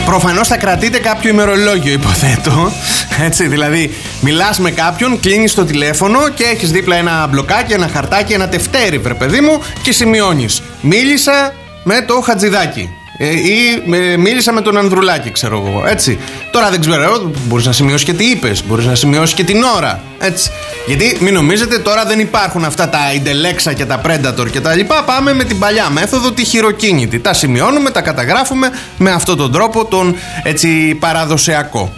Προφανώς θα κρατείτε κάποιο ημερολόγιο, υποθέτω. Έτσι, δηλαδή, μιλάς με κάποιον, κλείνεις το τηλέφωνο και έχεις δίπλα ένα μπλοκάκι, ένα χαρτάκι, ένα τευτέρι, βρε παιδί μου, και σημειώνεις. Μίλησα με το Χατζηδάκι. Ή μίλησα με τον Ανδρουλάκη, ξέρω εγώ. Έτσι. Τώρα δεν ξέρω, μπορείς να σημειώσεις και τι είπες, μπορείς να σημειώσεις και την ώρα. Έτσι. Γιατί μην νομίζετε, τώρα δεν υπάρχουν αυτά τα Ιντελέξα και τα Predator και τα λοιπά. Πάμε με την παλιά μέθοδο, τη χειροκίνητη. Τα σημειώνουμε, τα καταγράφουμε με αυτόν τον τρόπο, τον έτσι παραδοσιακό.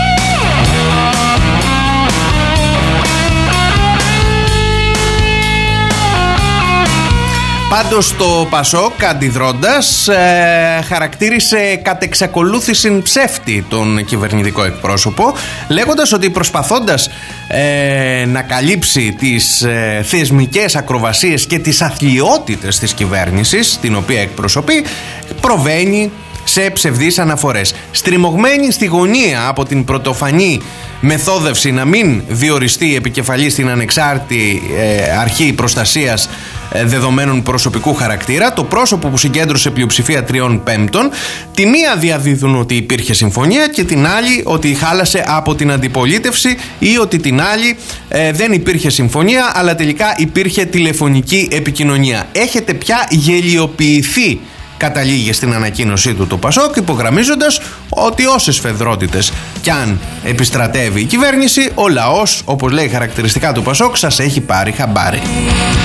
Πάντως το Πασόκ, αντιδρώντας, χαρακτήρισε κατ' εξακολούθηση ψεύτη τον κυβερνητικό εκπρόσωπο, λέγοντας ότι προσπαθώντας να καλύψει τις θεσμικές ακροβασίες και τις αθλιότητες της κυβέρνησης, την οποία εκπροσωπεί, προβαίνει σε ψευδείς αναφορές. Στριμωγμένη στη γωνία από την πρωτοφανή μεθόδευση να μην διοριστεί επικεφαλής στην ανεξάρτητη αρχή προστασίας δεδομένων προσωπικού χαρακτήρα, το πρόσωπο που συγκέντρωσε πλειοψηφία 3/5, τη μία διαδίδουν ότι υπήρχε συμφωνία και την άλλη ότι χάλασε από την αντιπολίτευση, ή ότι την άλλη δεν υπήρχε συμφωνία αλλά τελικά υπήρχε τηλεφωνική επικοινωνία. Έχετε πια γελιοποιηθεί, καταλήγει στην ανακοίνωσή του το Πασόκ, υπογραμμίζοντας ότι όσες φεδρότητες κι αν επιστρατεύει η κυβέρνηση, ο λαός, όπως λέει χαρακτηριστικά του Πασόκ, σας έχει πάρει χαμπάρι.